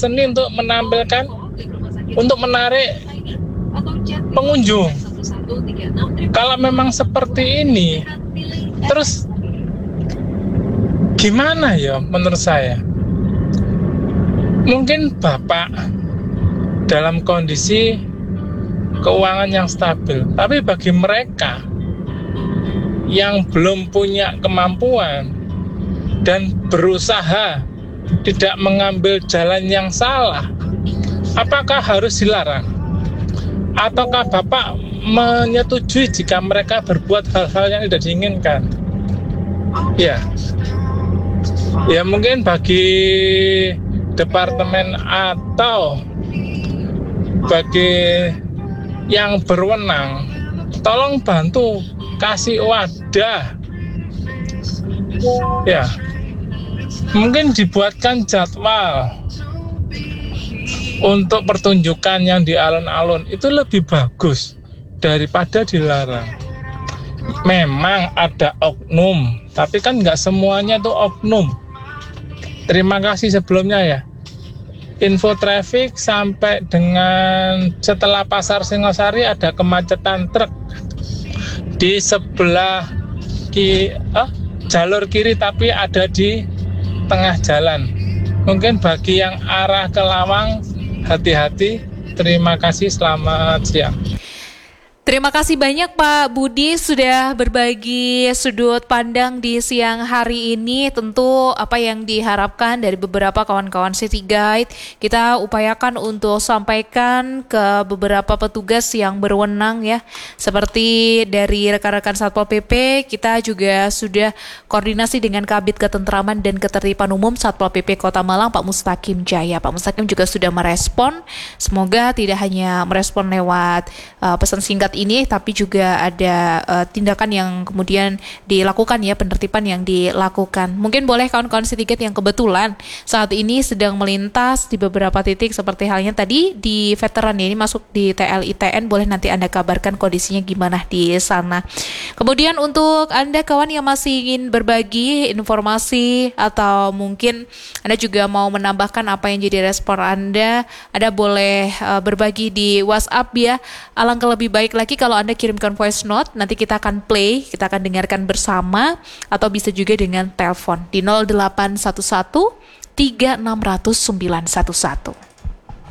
seni untuk menampilkan, untuk menarik pengunjung. Kalau memang seperti ini, terus gimana ya menurut saya? Mungkin Bapak dalam kondisi keuangan yang stabil, tapi bagi mereka yang belum punya kemampuan dan berusaha tidak mengambil jalan yang salah, apakah harus dilarang? Ataukah Bapak menyetujui jika mereka berbuat hal-hal yang tidak diinginkan? Ya mungkin bagi departemen atau bagi yang berwenang, tolong bantu kasih wadah. Ya, mungkin dibuatkan jadwal untuk pertunjukan yang di alun-alun, itu lebih bagus daripada dilarang. Memang ada oknum, tapi kan nggak semuanya itu oknum. Terima kasih sebelumnya ya. Info traffic sampai dengan setelah Pasar Singosari ada kemacetan truk di sebelah jalur kiri, tapi ada di tengah jalan. Mungkin bagi yang arah ke Lawang, hati-hati. Terima kasih, selamat siang. Terima kasih banyak Pak Budi sudah berbagi sudut pandang di siang hari ini. Tentu apa yang diharapkan dari beberapa kawan-kawan City Guide kita upayakan untuk sampaikan ke beberapa petugas yang berwenang ya. Seperti dari rekan-rekan Satpol PP, kita juga sudah koordinasi dengan Kabid Ketentraman dan Ketertiban Umum Satpol PP Kota Malang, Pak Mustaqim Jaya. Pak Mustaqim juga sudah merespon. Semoga tidak hanya merespon lewat pesan singkat ini, tapi juga ada tindakan yang kemudian dilakukan ya, penertiban yang dilakukan. Mungkin boleh kawan-kawan Citygate yang kebetulan saat ini sedang melintas di beberapa titik seperti halnya tadi di veteran ya, ini masuk di TLITN, boleh nanti Anda kabarkan kondisinya gimana di sana. Kemudian untuk Anda kawan yang masih ingin berbagi informasi atau mungkin Anda juga mau menambahkan apa yang jadi respon Anda boleh berbagi di WhatsApp ya. Alangkah lebih baik lagi kalau Anda kirimkan voice note, nanti kita akan play, kita akan dengarkan bersama, atau bisa juga dengan telepon di 0811 3600 911.